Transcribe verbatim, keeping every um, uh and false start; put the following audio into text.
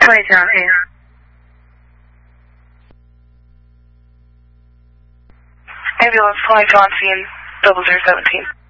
twenty John Air. Ambulance twenty John scene, double zero seventeen.